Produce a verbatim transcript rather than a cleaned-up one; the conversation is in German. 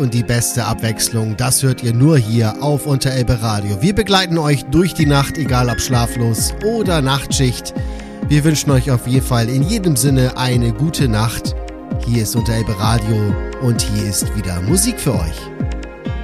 und die beste Abwechslung, das hört ihr nur hier auf Unterelbe Radio. Wir begleiten euch durch die Nacht, egal ob schlaflos oder Nachtschicht. Wir wünschen euch auf jeden Fall in jedem Sinne eine gute Nacht. Hier ist Unterelbe Radio und hier ist wieder Musik für euch.